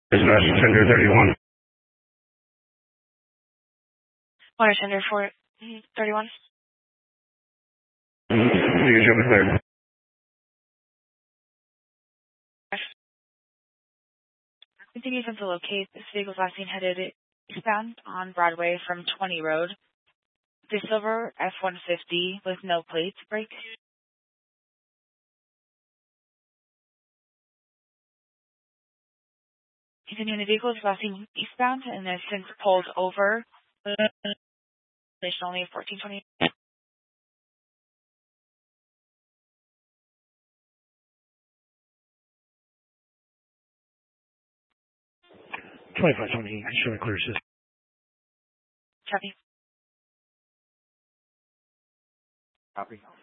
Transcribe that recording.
Dispatch Tender 31. Water Tender 31. You should be cleared. Continues to locate. This vehicle's last seen headed eastbound on Broadway from 20 Road. The silver F-150 with no plates brake. Continuing, the vehicle is last seen eastbound and has since pulled over. Station only 1420. 2520, showing clear system. Copy. Copy.